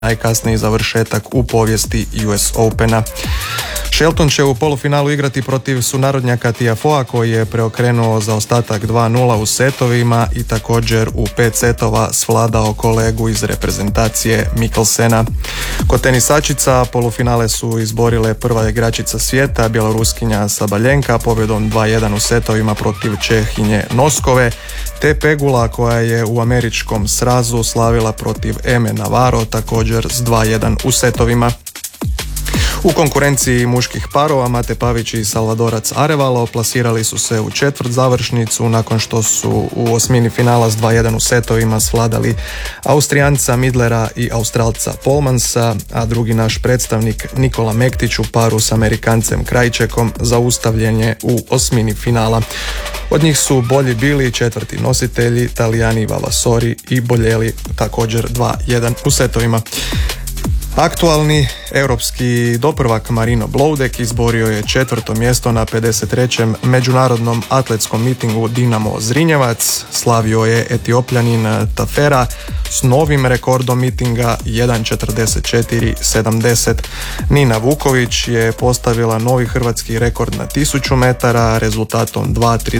najkasniji završetak u povijesti US Opena. Shelton će u polufinalu igrati protiv sunarodnjaka Tiafoea koji je preokrenuo zaostatak 2-0 u setovima i također u 5 setova svladao kolegu iz reprezentacije Mikkelsena. Kod tenisačica polufinale su izborile prva igračica svijeta, bjeloruskinja Sabaljenka pobjedom 2-1 u setovima protiv Čehinje Noskove, te Pegula koja je u američkom srazu slavila protiv Eme Navarro također s 2-1 u setovima. U konkurenciji muških parova Mate Pavić i Salvadorac Arevalo plasirali su se u četvrt završnicu nakon što su u osmini finala s 2-1 u setovima svladali Austrijanca Midlera i Australca Polmansa, a drugi naš predstavnik Nikola Mektić u paru s Amerikancem Krajčekom zaustavljen je u osmini finala. Od njih su bolji bili četvrti nositelji Talijani Vavasori i Boljeli također 2-1 u setovima. Aktualni europski doprvak Marino Bloudek izborio je četvrto mjesto na 53. međunarodnom atletskom mitingu Dinamo Zrinjevac. Slavio je Etiopljanin Tafera s novim rekordom mitinga 1.44.70. Nina Vuković je postavila novi hrvatski rekord na 1000 metara rezultatom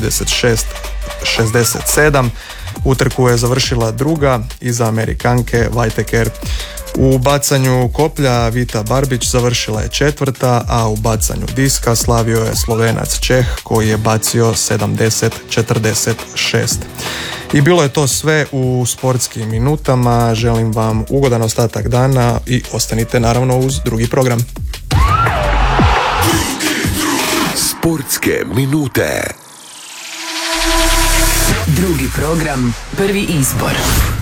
2.36.67. Utrku je završila druga iza Amerikanke Whittaker. U bacanju koplja Vita Barbić završila je četvrta, a u bacanju diska slavio je Slovenac Čeh koji je bacio 70-46. I bilo je to sve u sportskim minutama. Želim vam ugodan ostatak dana i ostanite naravno uz drugi program. Sportske minute. Drugi program, prvi izbor.